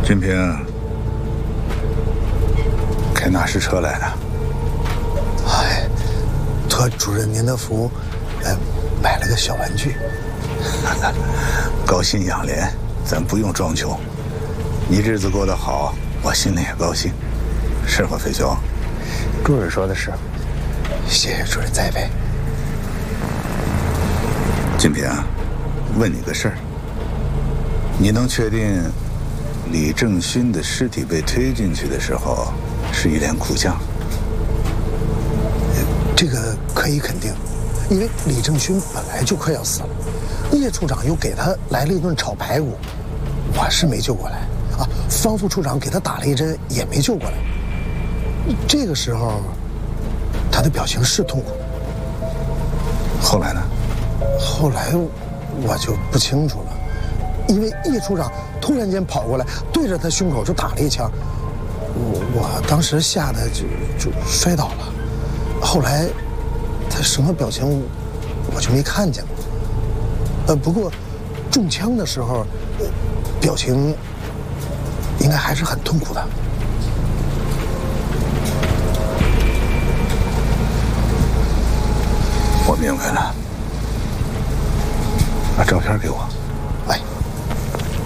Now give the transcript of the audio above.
金平开哪时车来的？ 哎，托主任您的福，买了个小玩具。 高薪养廉，咱不用装穷。你日子过得好，我心里也高兴，是吗，飞兄？ 主任说的是，谢谢主任栽培。 金平，问你个事儿，你能确定李正勋的尸体被推进去的时候是一连苦酱？ 这个可以肯定，因为李正勋本来就快要死了，叶处长又给他来了一顿炒排骨，我是没救过来啊。方副处长给他打了一针，也没救过来。这个时候，他的表情是痛苦。 后来呢？ 后来我就不清楚了，因为叶处长突然间跑过来，对着他胸口就打了一枪，我当时吓得就摔倒了。后来他什么表情我就没看见过。不过中枪的时候，表情应该还是很痛苦的。 我明白了，把照片给我。